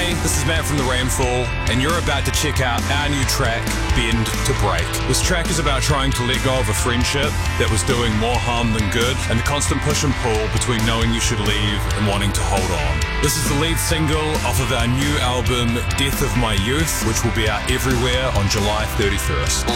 Hey, this is Matt from The Rainfall, and you're about to check out our new track, Bend to Break. This track is about trying to let go of a friendship that was doing more harm than good, and the constant push and pull between knowing you should leave and wanting to hold on. This is the lead single off of our new album, Death of My Youth, which will be out everywhere on July 31st.